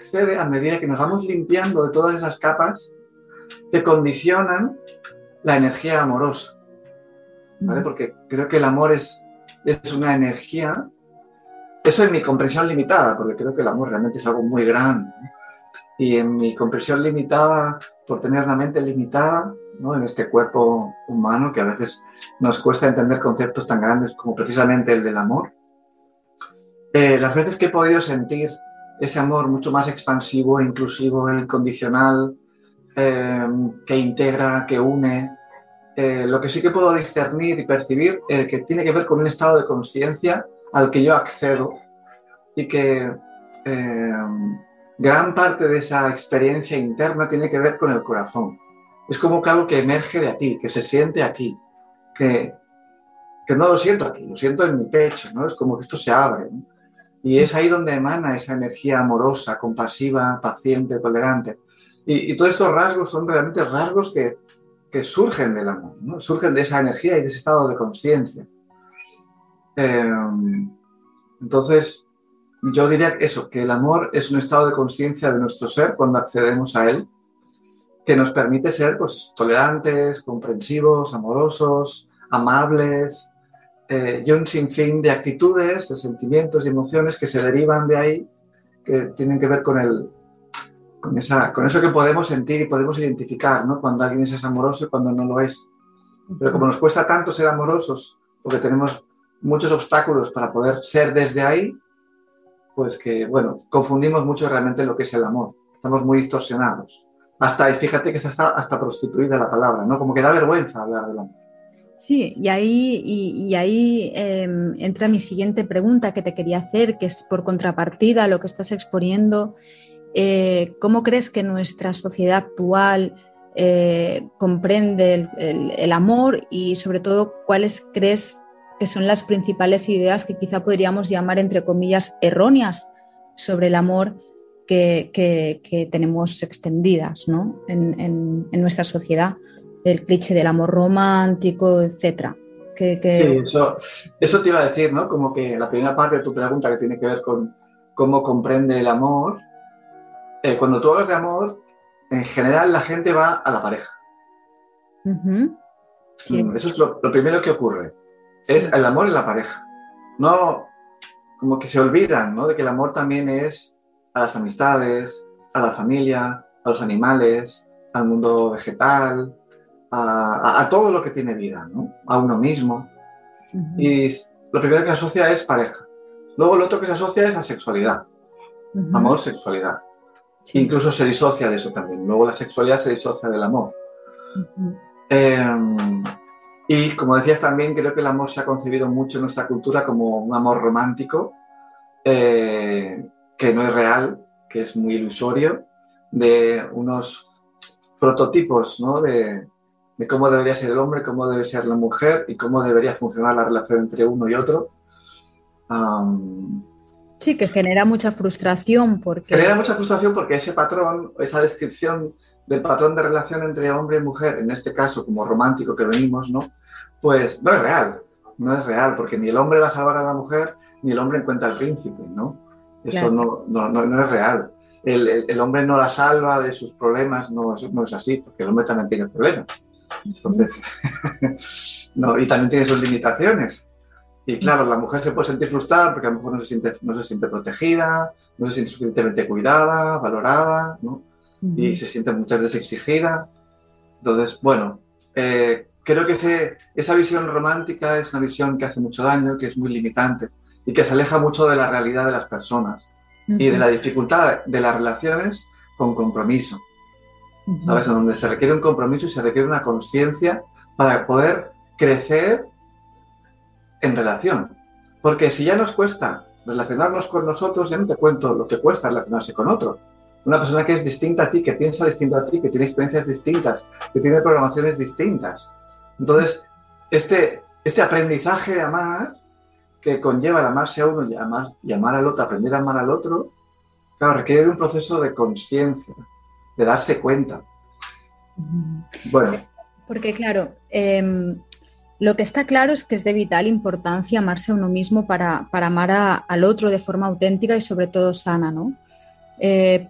accede a medida que nos vamos limpiando de todas esas capas que condicionan la energía amorosa, ¿vale? Porque creo que el amor es una energía, eso en mi comprensión limitada, porque creo que el amor realmente es algo muy grande, ¿no? Y en mi comprensión limitada, por tener la mente limitada, ¿no? En este cuerpo humano, que a veces nos cuesta entender conceptos tan grandes como precisamente el del amor, las veces que he podido sentir ese amor mucho más expansivo, inclusivo, incondicional, que integra, que une, lo que sí que puedo discernir y percibir, que tiene que ver con un estado de conciencia al que yo accedo y que gran parte de esa experiencia interna tiene que ver con el corazón. Es como que algo que emerge de aquí, que se siente aquí, que no lo siento aquí, lo siento en mi pecho, ¿no? Es como que esto se abre, ¿no? Y es ahí donde emana esa energía amorosa, compasiva, paciente, tolerante. Y todos estos rasgos son realmente rasgos que surgen del amor, ¿no? Surgen de esa energía y de ese estado de conciencia. Entonces, yo diría eso, que el amor es un estado de conciencia de nuestro ser cuando accedemos a él, que nos permite ser, pues, tolerantes, comprensivos, amorosos, amables, y un sinfín de actitudes, de sentimientos y emociones que se derivan de ahí, que tienen que ver con eso que podemos sentir y podemos identificar, ¿no? Cuando alguien es amoroso y cuando no lo es. Pero como nos cuesta tanto ser amorosos, porque tenemos muchos obstáculos para poder ser desde ahí, pues que, bueno, confundimos mucho realmente lo que es el amor. Estamos muy distorsionados. Y fíjate que está hasta prostituida la palabra, ¿no? Como que da vergüenza hablar del amor. Sí, y ahí entra mi siguiente pregunta que te quería hacer, que es por contrapartida a lo que estás exponiendo. ¿Cómo crees que nuestra sociedad actual comprende el amor y sobre todo cuáles crees que son las principales ideas que quizá podríamos llamar, entre comillas, erróneas sobre el amor que tenemos extendidas, ¿no? en nuestra sociedad? El cliché del amor romántico, etcétera. Sí, eso te iba a decir, ¿no? Como que la primera parte de tu pregunta, que tiene que ver con cómo comprende el amor. Cuando tú hablas de amor, en general la gente va a la pareja. Uh-huh. Sí. Eso es lo primero que ocurre. Sí. Es el amor en la pareja. No, como que se olvidan, ¿no? De que el amor también es a las amistades, a la familia, a los animales, al mundo vegetal, a todo lo que tiene vida, ¿no? A uno mismo. Uh-huh. Y lo primero que se asocia es pareja. Luego lo otro que se asocia es la sexualidad. Uh-huh. Amor, sexualidad. Sí. Incluso se disocia de eso también. Luego la sexualidad se disocia del amor. Uh-huh. Y como decías también, creo que el amor se ha concebido mucho en nuestra cultura como un amor romántico, que no es real, que es muy ilusorio, de unos prototipos, ¿no? de cómo debería ser el hombre, cómo debe ser la mujer y cómo debería funcionar la relación entre uno y otro. Sí, que genera mucha frustración porque ese patrón, esa descripción del patrón de relación entre hombre y mujer, en este caso como romántico que venimos, ¿no? Pues no es real, porque ni el hombre va a salvar a la mujer, ni el hombre encuentra al príncipe, ¿no? Eso claro. no es real. El hombre no la salva de sus problemas, no es así, porque el hombre también tiene problemas. Entonces, no, y también tiene sus limitaciones. Y claro, la mujer se puede sentir frustrada porque a lo mejor no se siente protegida, no se siente suficientemente cuidada, valorada, ¿no? Uh-huh. Y se siente muchas veces exigida. Entonces, bueno, creo que esa visión romántica es una visión que hace mucho daño, que es muy limitante y que se aleja mucho de la realidad de las personas. Uh-huh. Y de la dificultad de las relaciones con compromiso. Uh-huh. ¿Sabes? En donde se requiere un compromiso y se requiere una conciencia para poder crecer en relación. Porque si ya nos cuesta relacionarnos con nosotros, ya no te cuento lo que cuesta relacionarse con otro. Una persona que es distinta a ti, que piensa distinto a ti, que tiene experiencias distintas, que tiene programaciones distintas. Entonces, este aprendizaje de amar, que conlleva el amarse a uno y amar al otro, aprender a amar al otro, claro, requiere un proceso de conciencia, de darse cuenta. Bueno. Porque claro, lo que está claro es que es de vital importancia amarse a uno mismo para amar al otro de forma auténtica y sobre todo sana, ¿no?